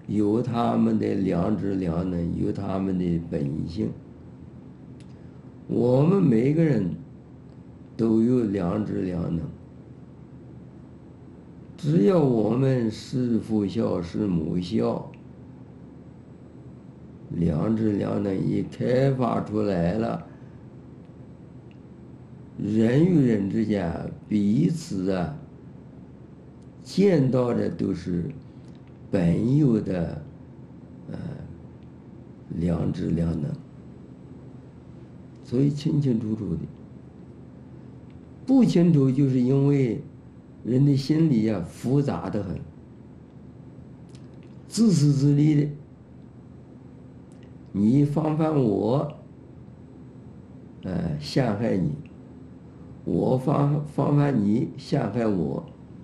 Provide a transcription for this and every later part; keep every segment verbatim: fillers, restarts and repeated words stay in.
有他们的良知良能，有他们的本性。我们每个人都有良知良能，只要我们是父孝是母孝，良知良能一开发出来了，人与人之间彼此啊见到的都是本有的呃良知良能，所以清清楚楚的。不清楚，就是因为人的心理啊复杂的很，自私自利的，你防范我，呃陷害你，我防防范你陷害我，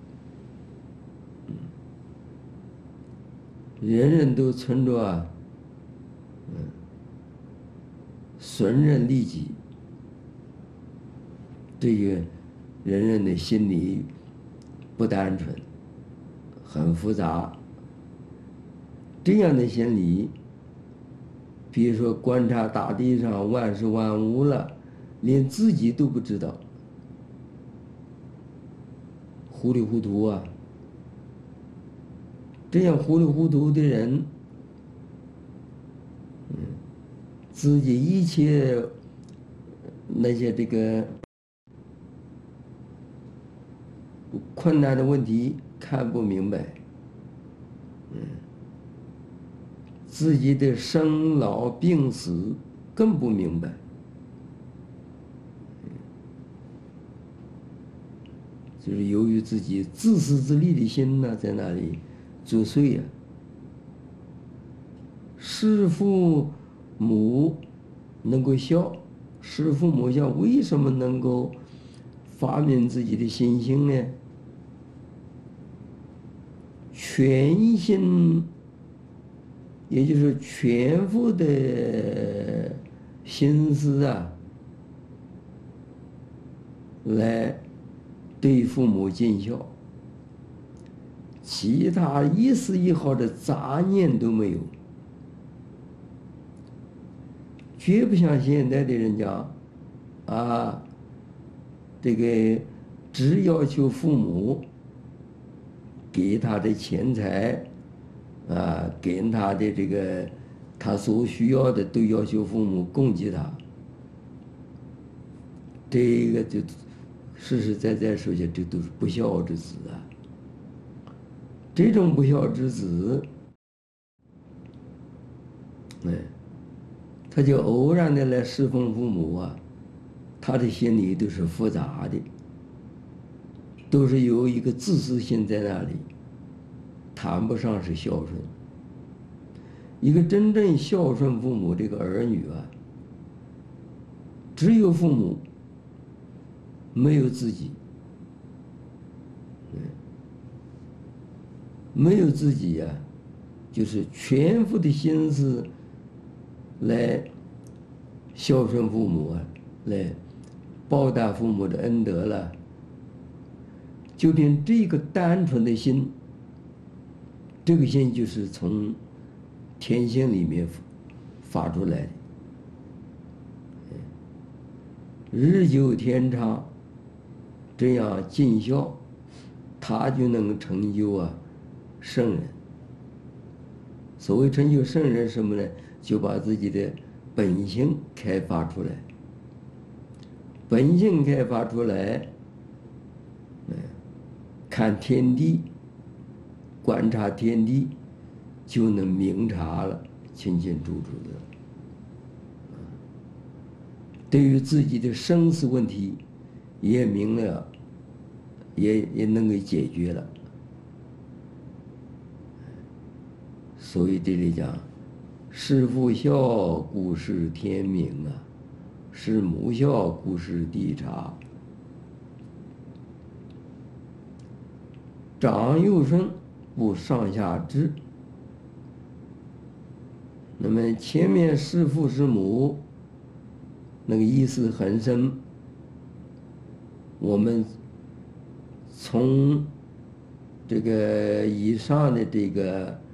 人人都存着啊，嗯，损人利己，这个人人的心理不单纯，很复杂。这样的心理，比如说观察大地上万事万物了，连自己都不知道，糊里糊涂啊。这样糊里糊涂的人，嗯，自己一切那些这个困难的问题看不明白，嗯，自己的生老病死更不明白，就是由于自己自私自利的心呢，在那里作祟呀。弑父母能够孝，弑父母孝，为什么能够发明自己的心性呢？全心，也就是全副的心思啊，来对父母尽孝，其他一丝一毫的杂念都没有，绝不像现在的人讲啊，这个只要求父母给他的钱财啊，给他的这个他所需要的，都要求父母供给他。这个就实实在在说起，这都是不孝之子啊。这种不孝之子，哎，他就偶然的来侍奉父母啊，他的心里都是复杂的，都是有一个自私心在那里，谈不上是孝顺。一个真正孝顺父母这个儿女啊，只有父母，没有自己，没有自己呀、啊，就是全副的心思来孝顺父母啊，来报答父母的恩德了。就凭这个单纯的心，这个心就是从天性里面发出来的，日久天长，这样尽孝，他就能成就啊圣人。所谓成就圣人什么呢？就把自己的本性开发出来，本性开发出来，看天地，观察天地，就能明察了，清清楚楚的。对于自己的生死问题，也明了，也也能够解决了。所以这里讲，弑父孝，故事天明啊；弑母孝，故事地察。长幼顺，不上下治。那么前面弑父弑母，那个意思很深。我们从这个以上的这个